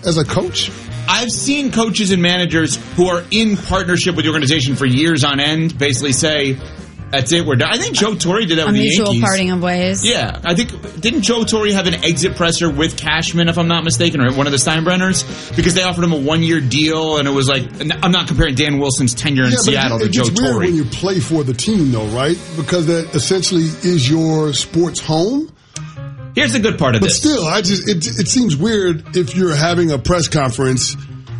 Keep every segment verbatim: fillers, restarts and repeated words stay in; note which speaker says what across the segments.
Speaker 1: as a coach?
Speaker 2: I've seen coaches and managers who are in partnership with the organization for years on end basically say, that's it, we're done. I think Joe Torre did that
Speaker 3: A
Speaker 2: with the
Speaker 3: mutual
Speaker 2: Yankees.
Speaker 3: parting of ways.
Speaker 2: Yeah, I think, didn't Joe Torre have an exit presser with Cashman, if I'm not mistaken, or one of the Steinbrenners? Because they offered him a one-year deal, and it was like, I'm not comparing Dan Wilson's tenure in
Speaker 1: yeah,
Speaker 2: Seattle
Speaker 1: but it,
Speaker 2: to
Speaker 1: it
Speaker 2: Joe
Speaker 1: gets weird
Speaker 2: Torre.
Speaker 1: when you play for the team, though, right? Because that essentially is your sports home.
Speaker 2: Here's the good part of
Speaker 1: but
Speaker 2: this.
Speaker 1: But still, I just it, it seems weird if you're having a press conference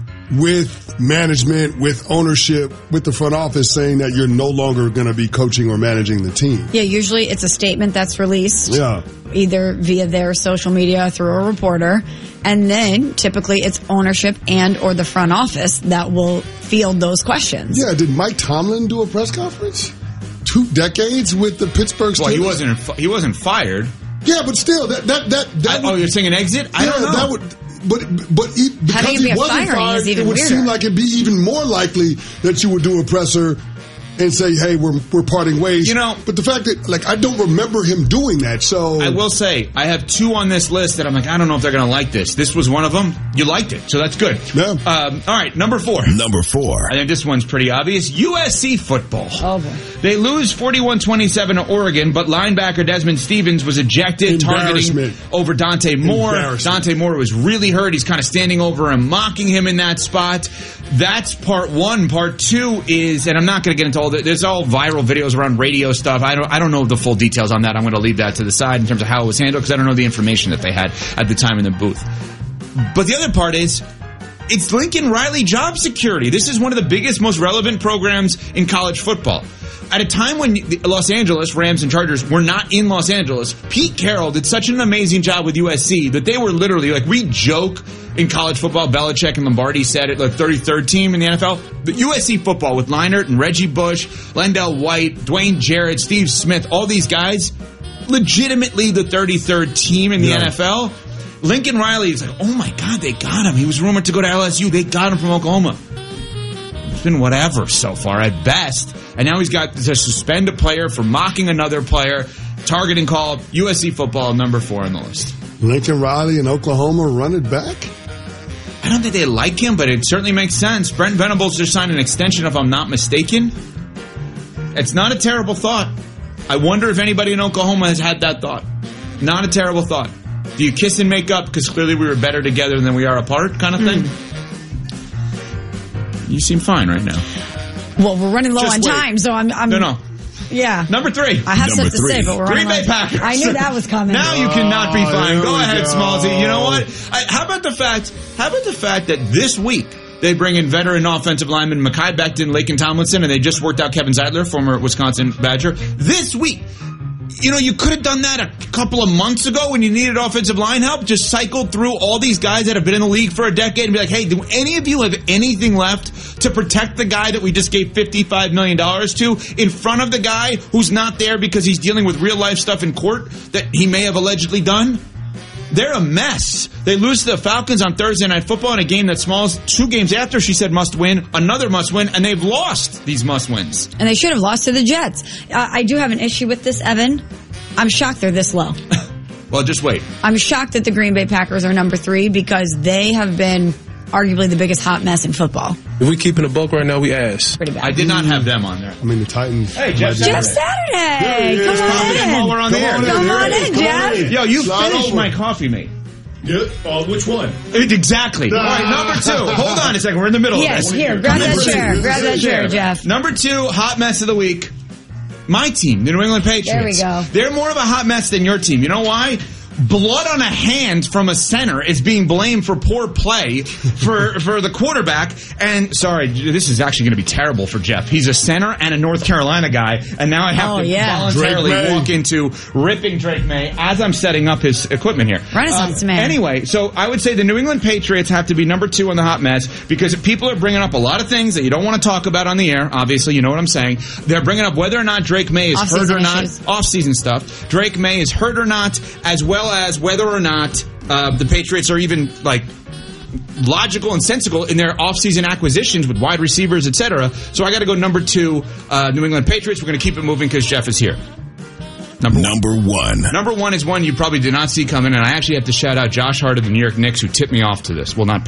Speaker 1: with management, with ownership, with the front office saying that you're no longer going to be coaching or managing the team.
Speaker 3: Yeah, usually it's a statement that's released.
Speaker 1: Yeah.
Speaker 3: Either via their social media through a reporter, and then typically it's ownership and or the front office that will field those questions.
Speaker 1: Yeah, did Mike Tomlin do a press conference? Two decades with the Pittsburgh Steelers?
Speaker 2: Well, he wasn't he wasn't fired.
Speaker 1: Yeah, but still, that that that, that
Speaker 2: I, would, oh, you're saying an exit? I
Speaker 1: yeah,
Speaker 2: don't know.
Speaker 1: That would, but but he, because
Speaker 3: Having it
Speaker 1: he
Speaker 3: be a
Speaker 1: wasn't
Speaker 3: firing
Speaker 1: fired,
Speaker 3: is even
Speaker 1: it would
Speaker 3: weirder.
Speaker 1: seem like it'd be even more likely that you would do a presser and say, "Hey, we're we're parting ways."
Speaker 2: You know,
Speaker 1: but the fact that like I don't remember him doing that. So
Speaker 2: I will say I have two on this list that I'm like, I don't know if they're going to like this. This was one of them. You liked it, so that's good.
Speaker 1: Yeah.
Speaker 2: Um, all right, number four.
Speaker 4: Number four.
Speaker 2: I think this one's pretty obvious. U S C football.
Speaker 3: Oh boy.
Speaker 2: They lose forty-one twenty-seven to Oregon, but linebacker Desmond Stevens was ejected, targeting over Dante Moore. Dante Moore was really hurt. He's kind of standing over him, mocking him in that spot. That's part one. Part two is, and I'm not going to get into all the, there's all viral videos around radio stuff. I don't, I don't know the full details on that. I'm going to leave that to the side in terms of how it was handled because I don't know the information that they had at the time in the booth. But the other part is, it's Lincoln Riley job security. This is one of the biggest, most relevant programs in college football. At a time when the Los Angeles Rams and Chargers were not in Los Angeles, Pete Carroll did such an amazing job with U S C that they were literally, like, we joke in college football, Belichick and Lombardi said it, like thirty-third team in the N F L. But U S C football with Leinart and Reggie Bush, Lendell White, Dwayne Jarrett, Steve Smith, all these guys, legitimately the thirty-third team in the yeah. N F L. Lincoln Riley is like, oh my God, they got him. He was rumored to go to L S U. They got him from Oklahoma. It's been whatever so far at best. And now he's got to suspend a player for mocking another player. Targeting call, U S C football, number four on the list.
Speaker 1: Lincoln Riley in Oklahoma run it back?
Speaker 2: I don't think they like him, but it certainly makes sense. Brent Venables just signed an extension, if I'm not mistaken. It's not a terrible thought. I wonder if anybody in Oklahoma has had that thought. Not a terrible thought. Do you kiss and make up because clearly we were better together than we are apart kind of thing? Mm. You seem fine right now.
Speaker 3: Well, we're running low
Speaker 2: Just
Speaker 3: on
Speaker 2: wait.
Speaker 3: time, so I'm... I'm
Speaker 2: no, no.
Speaker 3: Yeah.
Speaker 2: Number three.
Speaker 3: I have
Speaker 4: Number
Speaker 3: stuff to
Speaker 4: three.
Speaker 3: say, but we're running
Speaker 2: Green Bay
Speaker 3: low.
Speaker 2: Packers.
Speaker 3: I knew that was coming.
Speaker 2: Now you cannot be fine.
Speaker 1: Oh,
Speaker 2: Go ahead,
Speaker 1: go.
Speaker 2: Smallsy. You know what? I, how about the fact, how about the fact that this week they bring in veteran offensive lineman Mekhi Becton, Laken Tomlinson, and they just worked out Kevin Zeidler, former Wisconsin Badger. This week, you know, you could have done that a couple of months ago when you needed offensive line help. Just cycled through all these guys that have been in the league for a decade and be like, hey, do any of you have anything left to protect the guy that we just gave fifty-five million dollars to in front of the guy who's not there because he's dealing with real life stuff in court that he may have allegedly done? They're a mess. They lose to the Falcons on Thursday Night Football in a game that Smalls, two games after she said must win, another must win, and they've lost these must wins.
Speaker 3: And they should have lost to the Jets. Uh, I do have an issue with this, Evan. I'm shocked they're this low.
Speaker 2: Well, just wait.
Speaker 3: I'm shocked that the Green Bay Packers are number three because they have been arguably the biggest hot mess in football.
Speaker 5: If we keeping a buck right now, we ass.
Speaker 3: Pretty bad.
Speaker 2: I did not have them on there.
Speaker 1: I mean, the Titans.
Speaker 2: Hey, Jeff
Speaker 3: Jeff
Speaker 2: Saturday.
Speaker 3: Saturday.
Speaker 1: Yeah,
Speaker 3: Come
Speaker 1: yeah,
Speaker 3: on
Speaker 1: yeah.
Speaker 3: in.
Speaker 2: While we're on the air.
Speaker 1: Come on in,
Speaker 3: Come on
Speaker 1: yeah,
Speaker 3: in,
Speaker 1: come
Speaker 3: Jeff.
Speaker 1: on in.
Speaker 2: Yo, you
Speaker 1: Slide
Speaker 2: finished
Speaker 1: over.
Speaker 2: my coffee, mate.
Speaker 6: Yeah, uh, which one?
Speaker 2: Exactly. All right, number two. Hold on a second. We're in the middle
Speaker 3: Yes,
Speaker 2: of this.
Speaker 3: here, grab that
Speaker 1: Number
Speaker 3: chair.
Speaker 1: two.
Speaker 3: Grab that chair, Jeff.
Speaker 2: Number two, hot mess of the week. My team, the New England Patriots.
Speaker 3: There we go.
Speaker 2: They're more of a hot mess than your team. You know why? Blood on a hand from a center is being blamed for poor play for for the quarterback. And, sorry, this is actually going to be terrible for Jeff. He's a center and a North Carolina guy, and now I have
Speaker 3: Oh,
Speaker 2: to
Speaker 3: yeah.
Speaker 2: voluntarily
Speaker 1: Drake May.
Speaker 2: walk into ripping Drake May as I'm setting up his equipment here.
Speaker 3: Renaissance
Speaker 2: Um,
Speaker 3: man.
Speaker 2: Anyway, so I would say the New England Patriots have to be number two on the hot mess because people are bringing up a lot of things that you don't want to talk about on the air. Obviously, you know what I'm saying. They're bringing up whether or not Drake May is hurt
Speaker 3: Off-season
Speaker 2: or not.
Speaker 3: issues.
Speaker 2: Off-season stuff. Drake May is hurt or not, as well as whether or not uh, the Patriots are even, like, logical and sensible in their off-season acquisitions with wide receivers, et cetera. So I got to go number two, uh, New England Patriots. We're going to keep it moving because Jeff is here. Number one.
Speaker 4: Number one.
Speaker 2: Number one is one you probably did not see coming, and I actually have to shout out Josh Hart of the New York Knicks who tipped me off to this. Well, not